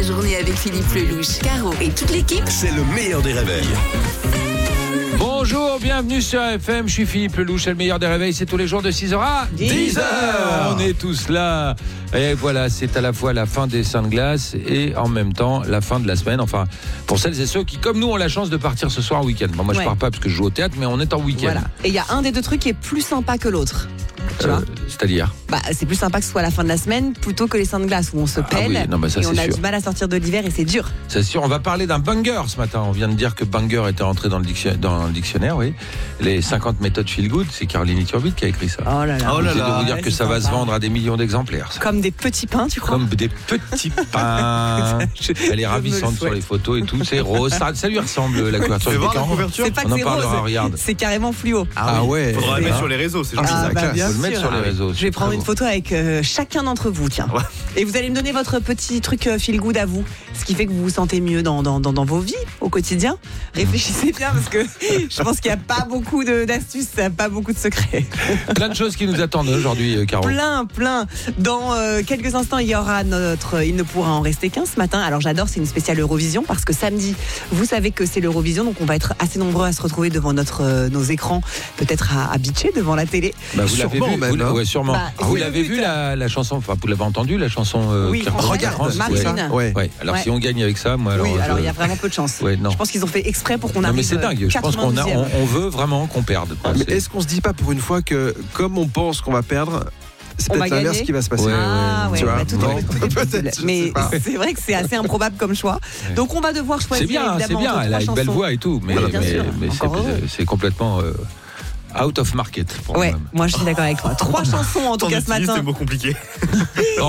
journée avec Philippe Lelouch, Caro et toute l'équipe. C'est le meilleur des réveils. Bonjour, bienvenue sur FM, je suis Philippe Lelouch, le meilleur des réveils, c'est tous les jours de 6h à 10h. On est tous là. Et voilà, c'est à la fois la fin des Saints de Glace et en même temps la fin de la semaine. Enfin, pour celles et ceux qui, comme nous, ont la chance de partir ce soir en week-end. Bon, moi, je pars pas parce que je joue au théâtre, mais on est en week-end. Voilà. Et il y a un des deux trucs qui est plus sympa que l'autre. Tu vois, c'est-à-dire c'est plus sympa que ce soit la fin de la semaine plutôt que les Saints de Glace où on se pèle oui, non, ça, et on a sûr. du mal à sortir de l'hiver et c'est dur. C'est sûr, on va parler d'un banger ce matin. On vient de dire que banger était rentré dans le dictionnaire, oui. Les 50 méthodes feel good, c'est Caroline Iturbide qui a écrit ça. Oh là là. C'est de vous dire que ça va se vendre à des millions d'exemplaires. Ça. Comme des petits pains, tu crois? Comme des petits pains. Elle est ravissante sur les photos et tout. C'est rose. Ça lui ressemble la couverture du bouquin. C'est pas que On en c'est parlera, rose, regarde. c'est carrément fluo. Ah ouais. Faudra le mettre sur les réseaux, c'est gentil. Bien Faut le mettre sûr. sur les réseaux. Je vais prendre une photo avec chacun d'entre vous, tiens. Ouais. Et vous allez me donner votre petit truc feel good à vous, ce qui fait que vous vous sentez mieux dans vos vies au quotidien. Réfléchissez bien parce que je pense qu'il n'y a pas beaucoup d'astuces, pas beaucoup de secrets. Plein de choses qui nous attendent aujourd'hui, Caro. Plein. Dans quelques instants, il y aura notre Il ne pourra en rester qu'un ce matin. Alors j'adore, c'est une spéciale Eurovision parce que samedi, vous savez que c'est l'Eurovision, donc on va être assez nombreux à se retrouver devant nos écrans, peut-être à bitcher devant la télé. Bah, vous l'avez vu, même, ouais, sûrement. Vous l'avez vu la chanson, enfin vous l'avez entendu la chanson Oui, qui représente regarde, Marine. Ouais. Alors si on gagne avec ça, moi alors. Oui, alors il y a vraiment peu de chance. Ouais, non. Je pense qu'ils ont fait exprès pour qu'on Non arrive. mais c'est dingue. Je pense qu'on on veut vraiment qu'on perde. Quoi. Mais est-ce qu'on se dit pas pour une fois que comme on pense qu'on va perdre, c'est On va peut-être l'inverse gagner. qui va se passer? Ouais, Tu vois, tout non, est possible. peut-être, je Mais sais pas. c'est vrai que c'est assez improbable comme choix. Donc on va devoir choisir. C'est bien. évidemment, entre Elle a trois une belle chansons. voix et tout, mais Voilà, bien sûr. Encore heureux. c'est complètement out of market pour Ouais, moi-même. moi je suis d'accord avec toi. 3 chansons en tout T'en cas ce utilises matin. des mots compliqués.